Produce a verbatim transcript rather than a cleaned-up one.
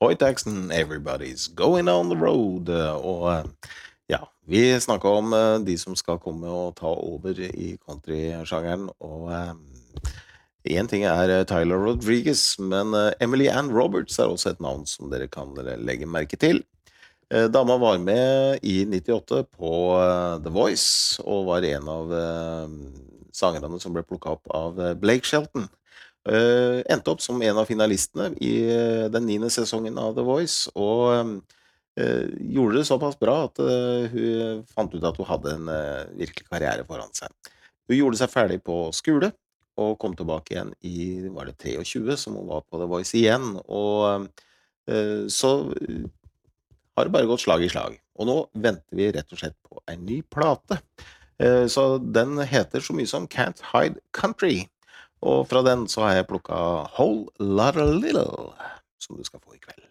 Hoy Taxon, everybody's going on the road. eh, Og eh, ja, vi snakker om eh, de som skal komme og ta over i country-sjangeren. Og eh, en ting er eh, Tyler Rodriguez, men eh, Emily Ann Roberts er også et navn som dere kan eh, legge merke til. Eh, Dama var med i nittiåtte på eh, The Voice, og var en av eh, sangerne som ble plukket opp av eh, Blake Shelton. Eh, endte opp som en av finalistene i eh, den niende sesongen av The Voice, og eh, gjorde det såpass bra at eh, hun fant ut at hun hadde en eh, virkelig karriere foran seg. Hun gjorde seg ferdig på skole, og kom tilbake igjen i, var det tjuetre, som hun var på The Voice igjen, og eh, så eh, har det bare gått slag i slag. Og nå venter vi rett og slett på en ny plate. Eh, Så den heter så mye som Can't Hide Country. Og fra den så har jeg plukket Whole Lotta Little, som du skal få i kveld.